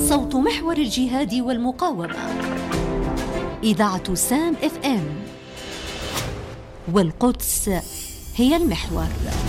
صوت محور الجهاد والمقاومة، إذاعة سام FM، والقدس هي المحور.